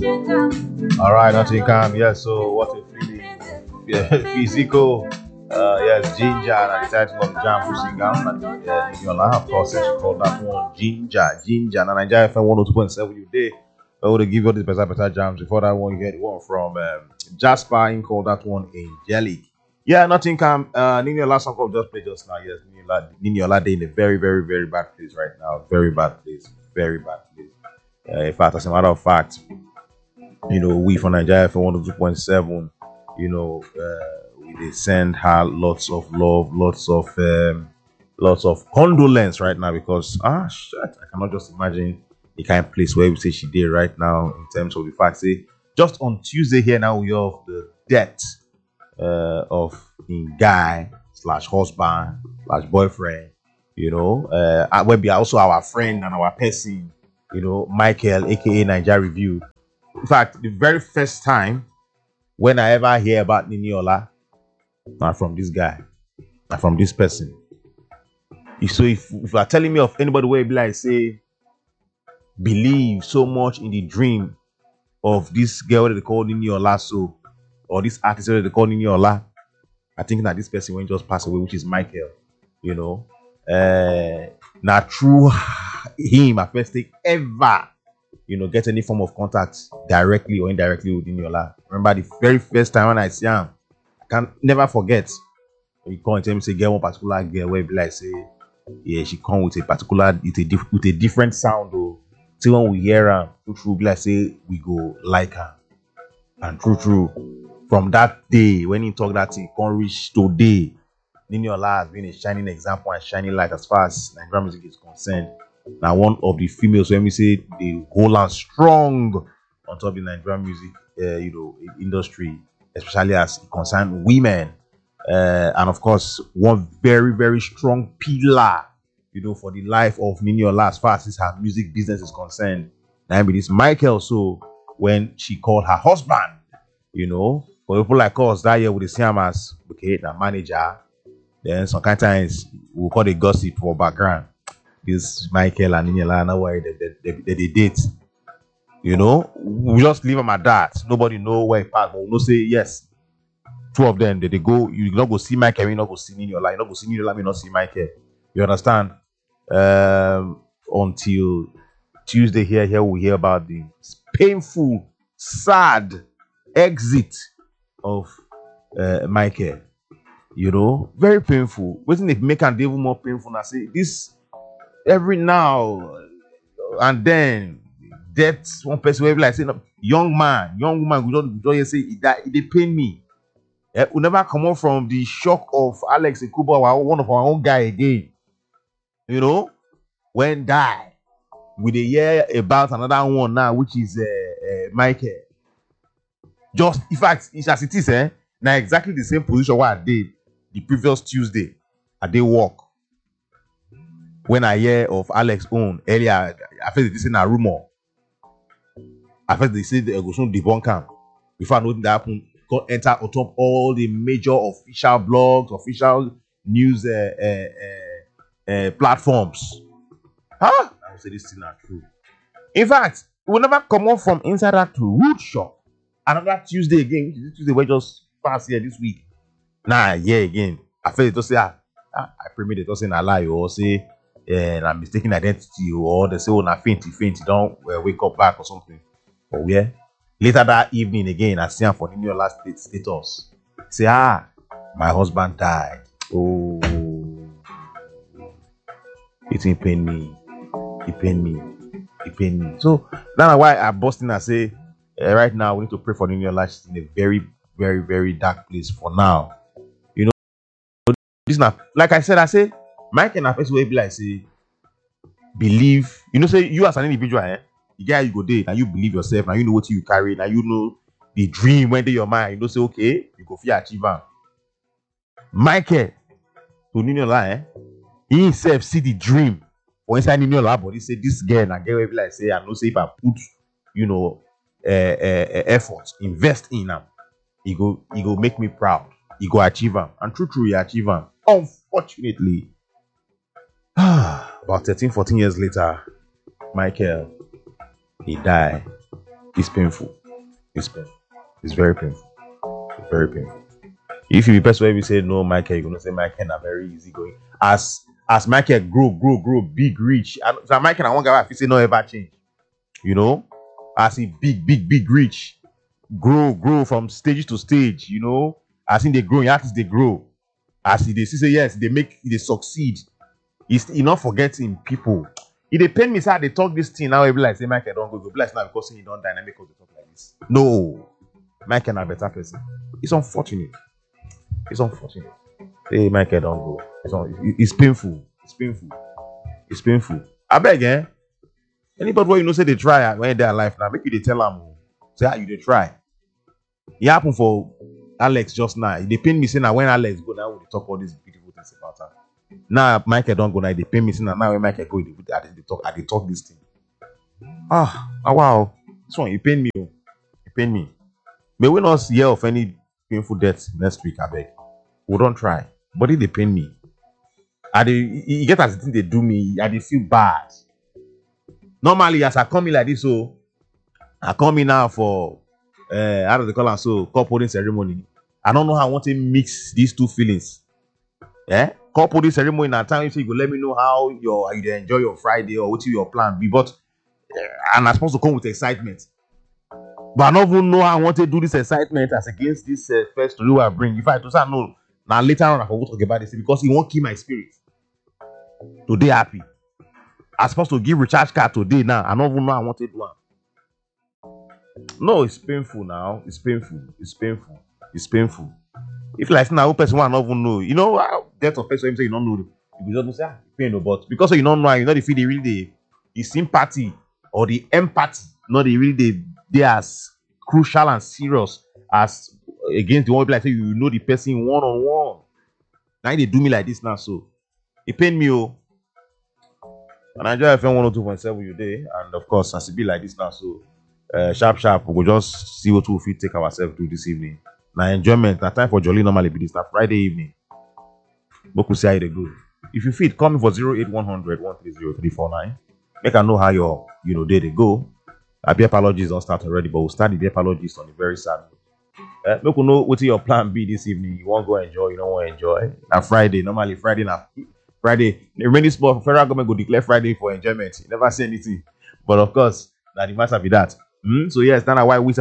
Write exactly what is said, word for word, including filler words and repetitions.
All right, nothing calm. Yeah, so what a feeling. Yeah, physical. Uh, yes, Ginger, and the title of the jam, Pussy Gam, and yeah, you know, of course, she called that one Ginger, Ginger, and Nigeria F M one oh two point seven. You did. I would give you all these better, better jams. Before that one, you get one from um, Jasper, in called that one Angelic. Yeah, nothing calm. Uh, Nino last song just played just now. Yes, Nino Olade in a very, very, very bad place right now. Very bad place. Very bad place. Uh, in fact, as a matter of fact, you know, we from Nigeria for one oh two point seven, you know, uh, we they send her lots of love, lots of um, lots of condolence right now because ah shit, I cannot just imagine the kind of place where we say she did right now in terms of the fact say just on Tuesday here now we have the death uh, of the guy slash husband slash boyfriend, you know, uh, will be also our friend and our person, you know, Michael, aka Nigeria Review. In fact, the very first time when I ever hear about Niniola, not from this guy, not from this person. So if, if you are telling me of anybody where be like say believe so much in the dream of this girl that they call Niniola, so or this artist that they call Niniola, I think that this person won't just pass away, which is Michael. You know, uh, not through him, I first take ever. You know, get any form of contact directly or indirectly with Niniola. Remember the very first time when I see him, I can never forget. You come and tell me say get one particular girl where be like say, yeah, she come with a particular with a diff, with a different sound though. So when we hear her, true true be like say we go like her. And true true, from that day when he talk that thing, can't reach today. Niniola has been a shining example and shining light as far as Nigerian music is concerned. Now, one of the females when we say they hold on strong on top of the Nigerian music, uh, you know, industry, especially as it concerns women, uh, and of course, one very very strong pillar, you know, for the life of Niniola as far as her music business is concerned. Now, this Michael, so when she called her husband, you know, for people like us that year with the same as okay, the manager, then some kind of times we'll call the gossip for background. This Michael and Niniola, now why they, they, they, they, they date, you know, we just leave them at that. Nobody know where it passed, but we know say yes. Two of them, they, they go, you not go see Michael, you not go see Niniola, you not go see Niniola, you not see Michael. You understand? Um, until Tuesday here, here we hear about the painful, sad exit of uh, Michael. You know, very painful. Wasn't it make an even more painful? I say this. Every now and then, death one person will be like saying, young man, young woman, we don't, just say that they pain me. Eh, we never come out from the shock of Alex Ekuba, one of our own guy again. You know, when die, we dey hear about another one now, which is uh, uh, Michael. Just in fact, it's as it is, eh? Now exactly the same position what I did the previous Tuesday. I did work. When I hear of Alex own earlier, I first they say a rumor. I first they say they go soon debunk him. Before I know that happen, go enter on top all the major official blogs, official news uh, uh, uh, uh, platforms. Huh? I will say this thing not true. In fact, we will never come off from inside that root shop. Another Tuesday again, which is Tuesday we just passed here this week. Nah, yeah again. I first they just say ah, I pray me they just say a lie or say. And I'm mistaken identity, or they say, oh, na faint, faint, don't uh, wake up back or something. But yeah, later that evening again, I see him for the new last status. Say, ah, my husband died. Oh, it didn't pain me. It pain me. It pain me. So that's why I bust in and say, uh, right now we need to pray for the new life in a very, very, very dark place for now. You know, this now, like I said, I say. Mike and first way be like say believe, you know, say you as an individual, eh? You get how you go there, and you believe yourself, and you know what you carry, and you know the dream when they your mind, you know, say okay, you go feel achieve am. Michael to Niniola, eh? He himself see the dream for inside Niniola, but he say this girl and girl be like say, I know say if I put, you know, uh, uh, uh, effort, invest in him, he go, he go make me proud. He go achieve him, and true, true, he achieve him. Unfortunately. About thirteen, fourteen years later, Michael, he died. It's painful. It's painful. It's very painful. It's very painful. If you be person where we say no, Michael, you're gonna say Michael are very easy going. As as Michael grow, grow, grow, big, rich. And so Michael, I want guy if you say no ever change. You know, as he big, big, big, rich, grow, grow from stage to stage. You know, as in they grow, artists they grow. As he they see say yes, they make they succeed. He's he not forgetting people. It dey pain me say they talk this thing now. Every like say Michael don't go go. Bless now because he don't dynamic because they talk like this. No, Michael a better person. It's unfortunate. It's unfortunate. Hey, Michael don't go. It's un- it's painful. It's painful. It's painful. I beg, eh? Anybody where you know say they try when they're alive now, make you they tell them. Say how you they try. It happened for Alex just now. They pain me saying that when Alex go now, we talk all these beautiful things about her. Now Michael don't go now. They pain me saying that now when Michael go, they, they talk. They talk this thing. Ah, oh, wow. This one, it pain me. It pain me. May we not hear of any painful death next week, I beg. We don't try. Body they pain me. I they you get as the thing they do me, I they feel bad. Normally, as I come in like this, so I come in now for uh how do they call it so cup holding ceremony. I don't know how I want to mix these two feelings. Yeah, cup holding ceremony na time you say you go let me know how your you dey enjoy your Friday or what your plan be, but uh, and I'm supposed to come with excitement. But I don't even know how I want to do this excitement as against this uh, first story I bring. If I do say no, now later on I forgot to talk about this because it won't keep my spirit. Today happy. I'm supposed to give recharge card today now. I don't even know I want to do one. No, it's painful now. It's painful. It's painful. It's painful. If like now, who person want not even know, you know, how death of person say you don't know, you just say ah, pain no, but because you don't know, you know the feel the really the, the sympathy or the empathy, not the really the they as crucial and serious as against the one people like say you know the person one on one. Now they do me like this now, so it pain me oh. And I enjoy F M one oh two point seven you day, and of course as it be like this now, so uh, sharp sharp we will just see what we fit take ourselves to this evening. Now enjoyment, now time for jolly normally be this now Friday evening. But we see how they go. If you fit, call me for zero eight one hundred one three zero three four nine. Make I know how your you know day they go. Our beer apologies don't start already, but we'll start the beer apologies on the very sad note. Uh, make we know what your plan be this evening. You want to go enjoy, you don't want to enjoy. Now Friday, normally Friday now Friday, the remaining sport federal government go declare Friday for enjoyment. You never say anything. But of course, now the matter be that. Mm? So yes, that's why we